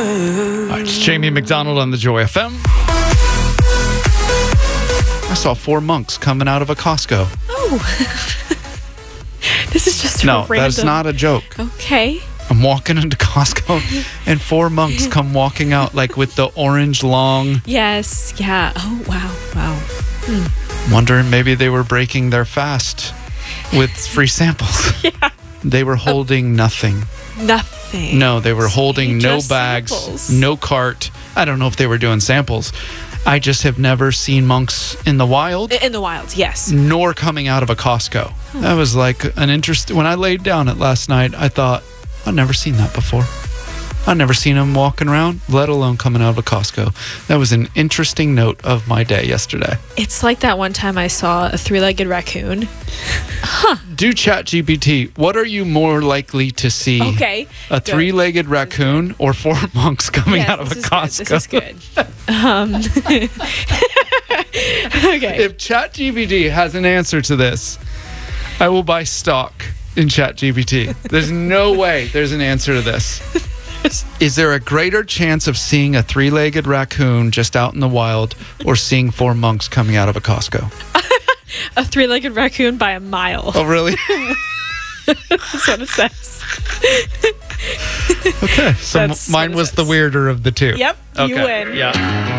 right, it's Jamie McDonald on the Joy FM. I saw 4 monks coming out of a Costco. Oh. This is just No, random. that's not a joke. Okay. I'm walking into Costco and 4 monks come walking out like with the orange long. Yes. Yeah. Oh, wow. Wondering maybe they were breaking their fast with free samples. Yeah. They were holding nothing. Nothing. No, they were holding no Just bags, samples. no cart. I don't know if they were doing samples. I just have never seen monks in the wild, In the wild, yes. nor coming out of a Costco. That was like an interest. When I laid down it last night, I thought, I've never seen that before. I've never seen them walking around, let alone coming out of a Costco. That was an interesting note of my day yesterday. It's like that one time I saw a 3-legged raccoon. Do ChatGPT. What are you more likely to see? Okay. A Go. 3-legged raccoon or 4 monks coming Yes, out of a this is Costco? good. This is good. Okay. If ChatGPT has an answer to this, I will buy stock in ChatGPT. There's no way there's an answer to this. Is there a greater chance of seeing a 3-legged raccoon just out in the wild or seeing 4 monks coming out of a Costco? A 3-legged raccoon by a mile. Oh, really? That's what it says. Okay. So That's mine what it was the says. weirder of the two. Yep. You Okay. win. Yeah.